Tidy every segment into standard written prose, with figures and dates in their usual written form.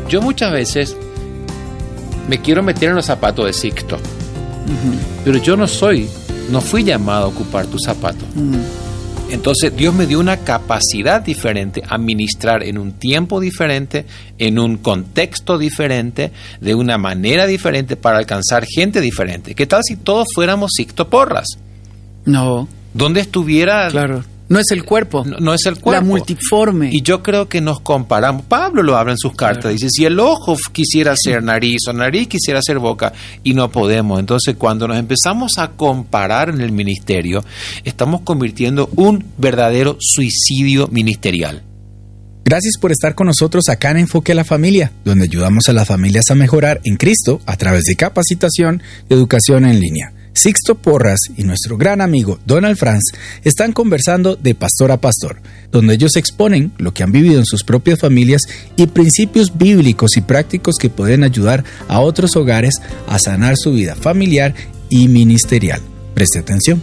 yo muchas veces me quiero meter en los zapatos de Sixto, pero yo no fui llamado a ocupar tus zapatos. Entonces Dios me dio una capacidad diferente a ministrar en un tiempo diferente, en un contexto diferente, de una manera diferente para alcanzar gente diferente. ¿Qué tal si todos fuéramos Sixto Porras? No. ¿Dónde estuviera? Claro. No es el cuerpo. No es el cuerpo. La multiforme. Y yo creo que nos comparamos. Pablo lo habla en sus cartas. Claro. Dice, si el ojo quisiera ser nariz o nariz quisiera ser boca, y no podemos. Entonces, cuando nos empezamos a comparar en el ministerio, estamos convirtiendo un verdadero suicidio ministerial. Gracias por estar con nosotros acá en Enfoque a la Familia, donde ayudamos a las familias a mejorar en Cristo a través de capacitación y educación en línea. Sixto Porras y nuestro gran amigo Donald Franz están conversando de pastor a pastor, donde ellos exponen lo que han vivido en sus propias familias y principios bíblicos y prácticos que pueden ayudar a otros hogares a sanar su vida familiar y ministerial. Preste atención.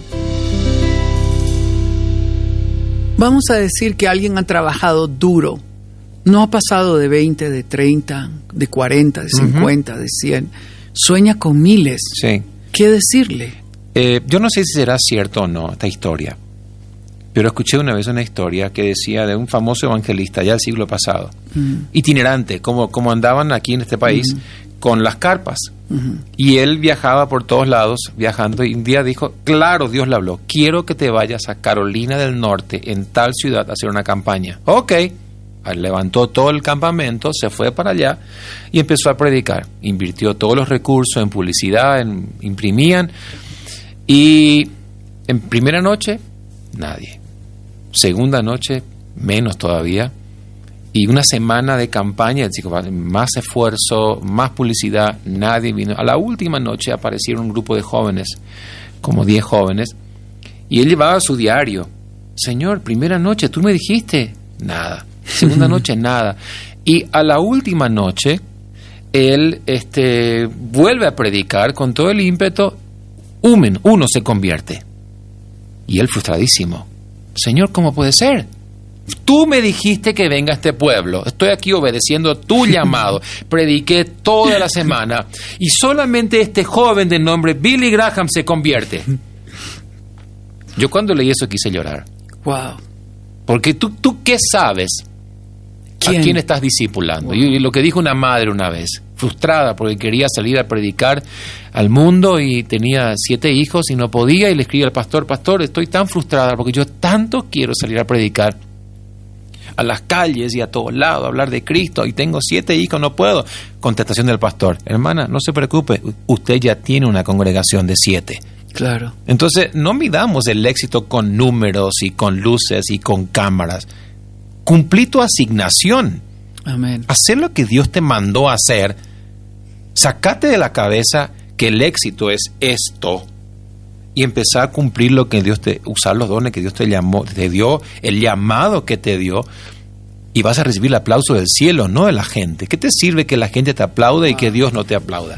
Vamos a decir que alguien ha trabajado duro, no ha pasado de 20, de 30, de 40, de 50, de 100, sueña con miles. Sí. ¿Qué decirle? Yo no sé si será cierto o no esta historia, pero escuché una vez una historia que decía de un famoso evangelista ya del siglo pasado, itinerante, como andaban aquí en este país con las carpas. Y él viajaba por todos lados, viajando, y un día dijo, claro, Dios le habló, quiero que te vayas a Carolina del Norte, en tal ciudad, a hacer una campaña. Ok. Levantó todo el campamento, se fue para allá y empezó a predicar. Invirtió todos los recursos en publicidad, imprimían. Y en primera noche, nadie. Segunda noche, menos todavía. Y una semana de campaña, más esfuerzo, más publicidad, nadie vino. A la última noche aparecieron un grupo de jóvenes, como 10 jóvenes, y él llevaba su diario. Señor, primera noche, tú me dijiste, nada. Segunda noche, nada. Y a la última noche, él vuelve a predicar con todo el ímpetu. Uno se convierte. Y él frustradísimo. Señor, ¿cómo puede ser? Tú me dijiste que venga a este pueblo. Estoy aquí obedeciendo tu llamado. Prediqué toda la semana. Y solamente este joven de nombre Billy Graham se convierte. Yo cuando leí eso quise llorar. Wow. Porque tú ¿qué sabes? ¿A quién estás discipulando? Wow. Y lo que dijo una madre una vez, frustrada porque quería salir a predicar al mundo y tenía 7 hijos y no podía, y le escribe al pastor, estoy tan frustrada porque yo tanto quiero salir a predicar a las calles y a todos lados, a hablar de Cristo, y tengo 7 hijos, no puedo. Contestación del pastor, hermana, no se preocupe, usted ya tiene una congregación de 7. Claro. Entonces, no midamos el éxito con números y con luces y con cámaras. Cumplí tu asignación. Amén. Hacer lo que Dios te mandó a hacer. Sacate de la cabeza que el éxito es esto y empezar a cumplir lo que Dios usar los dones que Dios te dio, el llamado que te dio, y vas a recibir el aplauso del cielo, no de la gente. ¿Qué te sirve que la gente te aplaude y que Dios no te aplauda?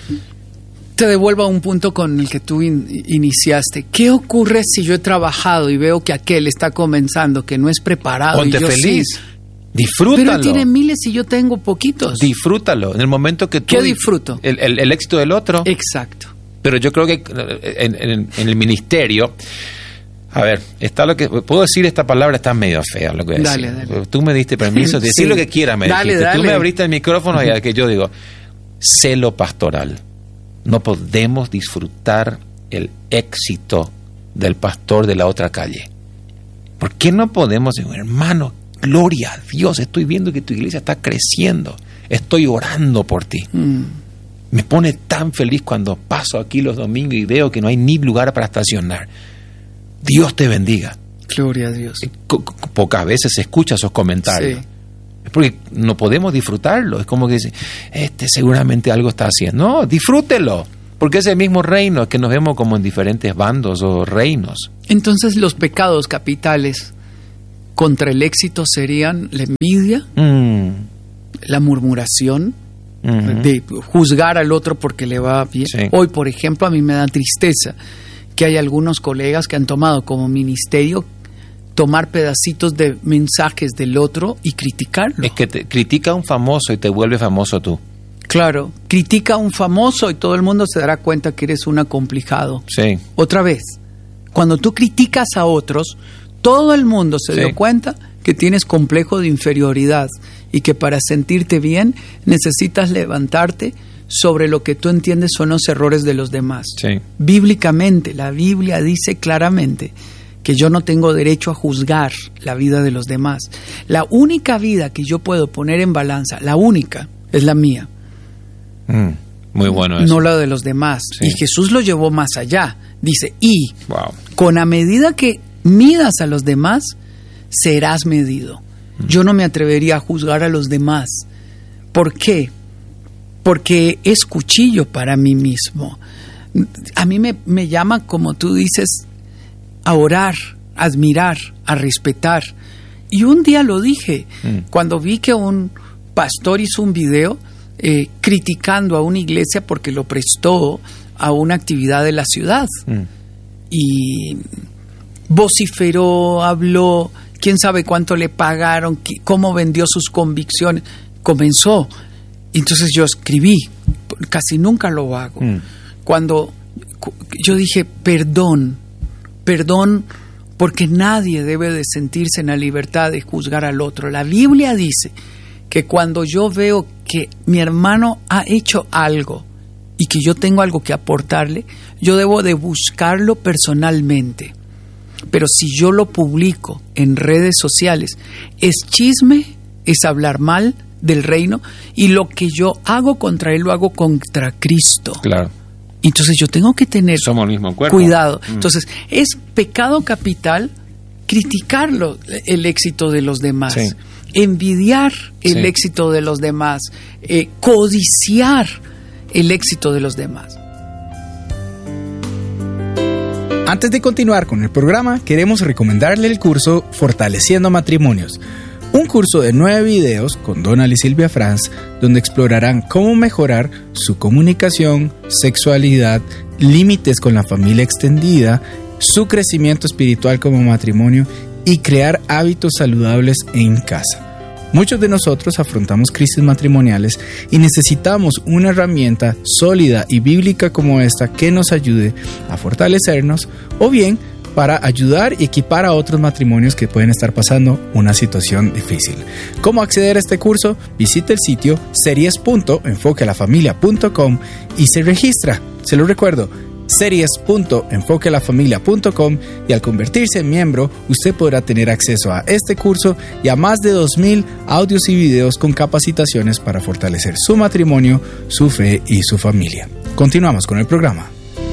Te devuelvo a un punto con el que tú iniciaste. ¿Qué ocurre si yo he trabajado y veo que aquel está comenzando, que no es preparado? Ponte y yo feliz. Sí. Disfrútalo. Pero él tiene miles y yo tengo poquitos. Disfrútalo. En el momento que tú... ¿Qué disfruto? El éxito del otro. Exacto. Pero yo creo que en el ministerio... A ver, está lo que... Puedo decir esta palabra, está medio fea lo que voy a decir. Dale. Tú me diste permiso de decir lo que quieras, me dijiste. Tú me abriste el micrófono y que yo digo, celo pastoral. No podemos disfrutar el éxito del pastor de la otra calle. ¿Por qué no podemos decir, hermano, gloria a Dios, estoy viendo que tu iglesia está creciendo, estoy orando por ti? Me pone tan feliz cuando paso aquí los domingos y veo que no hay ni lugar para estacionar. Dios te bendiga. Gloria a Dios. Pocas veces se escucha esos comentarios. Sí. Es porque no podemos disfrutarlo. Es como que dice, seguramente algo está haciendo. No, disfrútelo. Porque es el mismo reino, que nos vemos como en diferentes bandos o reinos. Entonces los pecados capitales contra el éxito serían la envidia, la murmuración, de juzgar al otro porque le va bien. Sí. Hoy, por ejemplo, a mí me da tristeza que hay algunos colegas que han tomado como ministerio tomar pedacitos de mensajes del otro y criticarlo. Es que te critica a un famoso y te vuelve famoso tú. Claro, critica a un famoso y todo el mundo se dará cuenta que eres un acomplejado. Sí. Otra vez, cuando tú criticas a otros, todo el mundo se dio cuenta que tienes complejo de inferioridad y que para sentirte bien necesitas levantarte sobre lo que tú entiendes son los errores de los demás. Sí. Bíblicamente, la Biblia dice claramente que yo no tengo derecho a juzgar la vida de los demás. La única vida que yo puedo poner en balanza, la única, es la mía. Muy bueno eso. No la de los demás. Sí. Y Jesús lo llevó más allá. Dice, wow. Con la medida que midas a los demás, serás medido. Yo no me atrevería a juzgar a los demás. ¿Por qué? Porque es cuchillo para mí mismo. A mí me llama, como tú dices, a orar, a admirar, a respetar. Y un día lo dije, cuando vi que un pastor hizo un video criticando a una iglesia porque lo prestó a una actividad de la ciudad. Y vociferó, habló, quién sabe cuánto le pagaron, cómo vendió sus convicciones. Comenzó. Entonces yo escribí, casi nunca lo hago. Cuando yo dije, perdón, porque nadie debe de sentirse en la libertad de juzgar al otro. La Biblia dice que cuando yo veo que mi hermano ha hecho algo y que yo tengo algo que aportarle, yo debo de buscarlo personalmente. Pero si yo lo publico en redes sociales, es chisme, es hablar mal del reino, y lo que yo hago contra él lo hago contra Cristo. Claro. Entonces yo tengo que tener Somos el mismo cuerpo. Cuidado. Entonces es pecado capital criticarlo, el éxito de los demás, envidiar el éxito de los demás, codiciar el éxito de los demás. Antes de continuar con el programa, queremos recomendarle el curso Fortaleciendo Matrimonios. Un curso de 9 videos con Donald y Silvia Franz, donde explorarán cómo mejorar su comunicación, sexualidad, límites con la familia extendida, su crecimiento espiritual como matrimonio y crear hábitos saludables en casa. Muchos de nosotros afrontamos crisis matrimoniales y necesitamos una herramienta sólida y bíblica como esta que nos ayude a fortalecernos o bien para ayudar y equipar a otros matrimonios que pueden estar pasando una situación difícil. ¿Cómo acceder a este curso? Visite el sitio series.enfoquealafamilia.com y se registra. Se lo recuerdo, series.enfoquealafamilia.com, y al convertirse en miembro, usted podrá tener acceso a este curso y a más de 2,000 audios y videos con capacitaciones para fortalecer su matrimonio, su fe y su familia. Continuamos con el programa.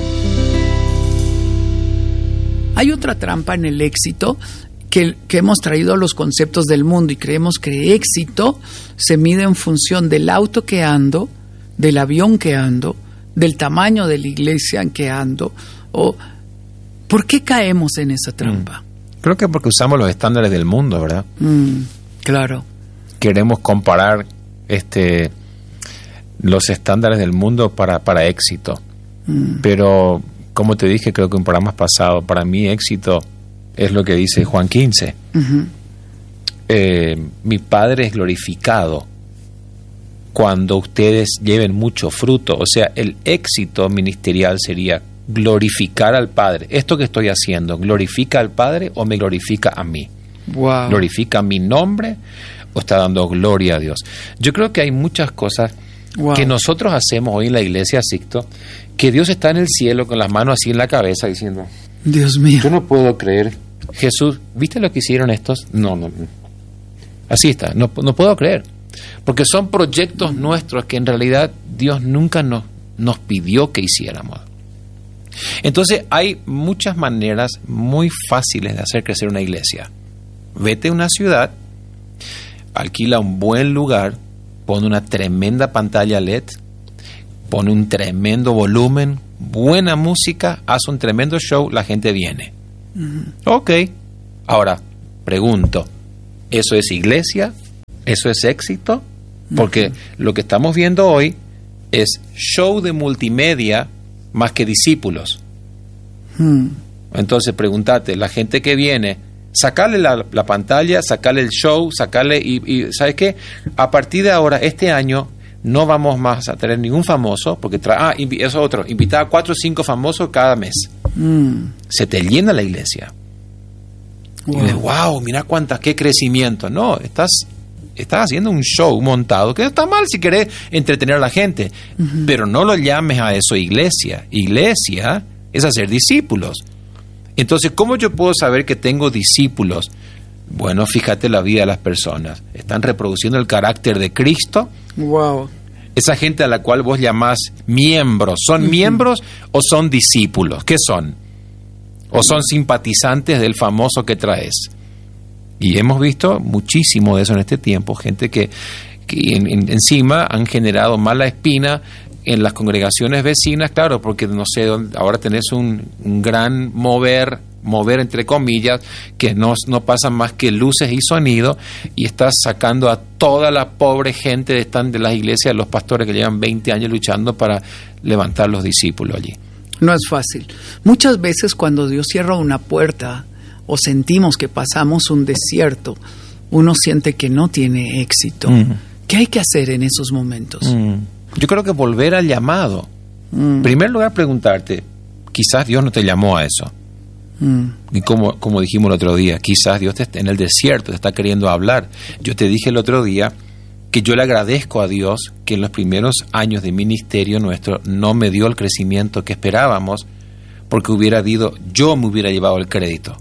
Hay otra trampa en el éxito que hemos traído a los conceptos del mundo y creemos que éxito se mide en función del auto que ando, del avión que ando, del tamaño de la iglesia en que ando. ¿Por qué caemos en esa trampa? Creo que porque usamos los estándares del mundo, ¿verdad? Claro. Queremos comparar los estándares del mundo para éxito. Pero, como te dije, creo que en programas pasados, para mí éxito es lo que dice Juan 15. Mi Padre es glorificado cuando ustedes lleven mucho fruto. O sea, el éxito ministerial sería glorificar al Padre. Esto que estoy haciendo, ¿glorifica al Padre o me glorifica a mí? Wow. ¿Glorifica mi nombre o está dando gloria a Dios? Yo creo que hay muchas cosas que nosotros hacemos hoy en la iglesia Sixto, que Dios está en el cielo con las manos así en la cabeza diciendo, Dios mío, yo no puedo creer. Jesús, ¿viste lo que hicieron estos? No. Así está, no puedo creer. Porque son proyectos nuestros que en realidad Dios nunca nos pidió que hiciéramos. Entonces hay muchas maneras muy fáciles de hacer crecer una iglesia. Vete a una ciudad, alquila un buen lugar, pone una tremenda pantalla LED, pone un tremendo volumen, buena música, haz un tremendo show, la gente viene. Ok. Ahora, pregunto, ¿eso es iglesia? ¿Eso es éxito? Porque lo que estamos viendo hoy es show de multimedia más que discípulos. Entonces, pregúntate, ¿la gente que viene Sacale la pantalla, sacale el show, sacale y ¿sabes qué? A partir de ahora, este año, no vamos más a tener ningún famoso, porque eso otro, invitar a 4 o 5 famosos cada mes. Se te llena la iglesia. Wow. Y dices, wow, mira qué crecimiento. No, estás haciendo un show montado, que no está mal si querés entretener a la gente, pero no lo llames a eso iglesia. Iglesia es hacer discípulos. Entonces, ¿cómo yo puedo saber que tengo discípulos? Bueno, fíjate la vida de las personas. ¿Están reproduciendo el carácter de Cristo? Wow. Esa gente a la cual vos llamás miembros, ¿son miembros o son discípulos? ¿Qué son? ¿O son simpatizantes del famoso que traes? Y hemos visto muchísimo de eso en este tiempo, gente que encima han generado mala espina en las congregaciones vecinas, claro, porque no sé, ahora tenés un gran mover entre comillas, que no pasan más que luces y sonido, y estás sacando a toda la pobre gente de las iglesias, los pastores que llevan 20 años luchando para levantar los discípulos allí. No es fácil. Muchas veces cuando Dios cierra una puerta o sentimos que pasamos un desierto, uno siente que no tiene éxito. ¿Qué hay que hacer en esos momentos? Yo creo que volver al llamado. En primer lugar, preguntarte, quizás Dios no te llamó a eso. Y como dijimos el otro día, quizás Dios en el desierto te está queriendo hablar. Yo te dije el otro día que yo le agradezco a Dios que en los primeros años de ministerio nuestro no me dio el crecimiento que esperábamos, porque yo me hubiera llevado el crédito.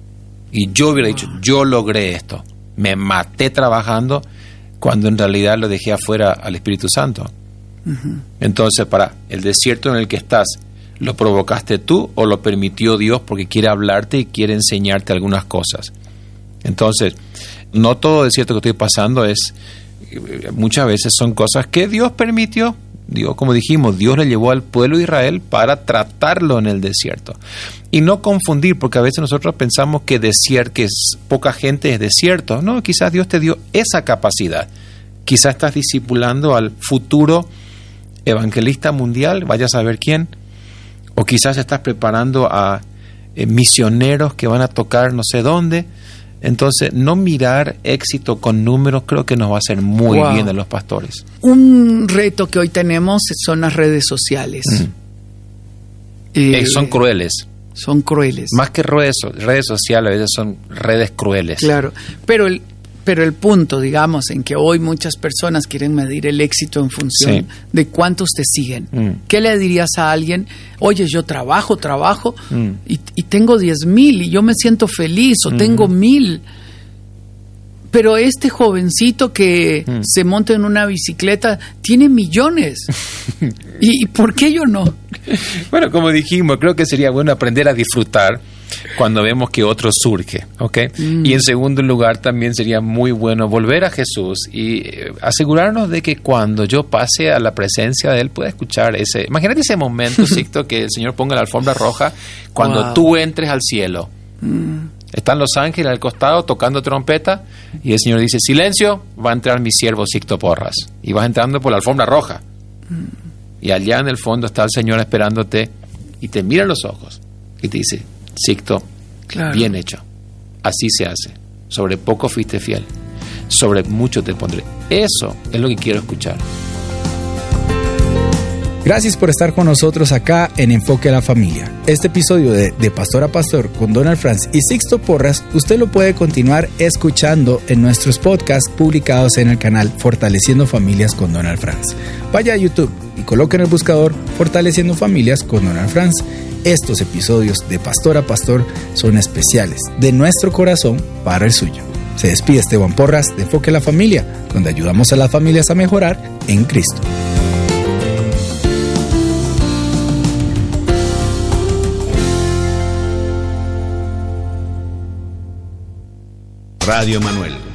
Y yo hubiera dicho, yo logré esto. Me maté trabajando, cuando en realidad lo dejé afuera al Espíritu Santo. Entonces, el desierto en el que estás, ¿lo provocaste tú o lo permitió Dios porque quiere hablarte y quiere enseñarte algunas cosas? Entonces, no todo desierto que estoy pasando muchas veces son cosas que Dios permitió. Como dijimos, Dios le llevó al pueblo de Israel para tratarlo en el desierto. Y no confundir, porque a veces nosotros pensamos que poca gente es desierto. No, quizás Dios te dio esa capacidad. Quizás estás discipulando al futuro evangelista mundial, vaya a saber quién. O quizás estás preparando a misioneros que van a tocar no sé dónde. Entonces, no mirar éxito con números creo que nos va a hacer muy bien a los pastores. Un reto que hoy tenemos son las redes sociales. Son crueles. Son crueles. Más que redes sociales, a veces son redes crueles. Claro, pero el punto, digamos, en que hoy muchas personas quieren medir el éxito en función de cuántos te siguen. ¿Qué le dirías a alguien? Oye, yo trabajo y tengo 10,000 y yo me siento feliz, o tengo 1,000. Pero este jovencito que se monta en una bicicleta tiene millones. ¿Y por qué yo no? Bueno, como dijimos, creo que sería bueno aprender a disfrutar cuando vemos que otro surge, ¿ok? Y en segundo lugar, también sería muy bueno volver a Jesús y asegurarnos de que cuando yo pase a la presencia de Él pueda escuchar imagínate ese momento, Sixto, que el Señor ponga la alfombra roja cuando tú entres al cielo. Están los ángeles al costado tocando trompeta y el Señor dice, silencio, va a entrar mi siervo Sixto Porras. Y vas entrando por la alfombra roja. Y allá en el fondo está el Señor esperándote y te mira a los ojos y te dice, Sixto, bien hecho. Así se hace. Sobre poco fuiste fiel. Sobre mucho te pondré. Eso es lo que quiero escuchar. Gracias por estar con nosotros acá en Enfoque a la Familia. Este episodio de Pastor a Pastor con Donald Franz y Sixto Porras, usted lo puede continuar escuchando en nuestros podcasts publicados en el canal Fortaleciendo Familias con Donald Franz. Vaya a YouTube y coloque en el buscador Fortaleciendo Familias con Donald Franz. Estos episodios de Pastor a Pastor son especiales de nuestro corazón para el suyo. Se despide Esteban Porras de Enfoque a la Familia, donde ayudamos a las familias a mejorar en Cristo. Radio Manuel.